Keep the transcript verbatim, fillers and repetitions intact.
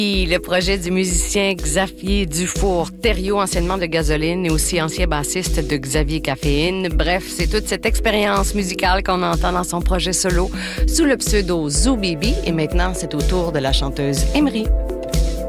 Le projet du musicien Xavier Dufour-Thériault, anciennement de Gasoline et aussi ancien bassiste de Xavier Caféine. Bref, c'est toute cette expérience musicale qu'on entend dans son projet solo sous le pseudo Zoo Baby. Et maintenant, c'est au tour de la chanteuse Emery.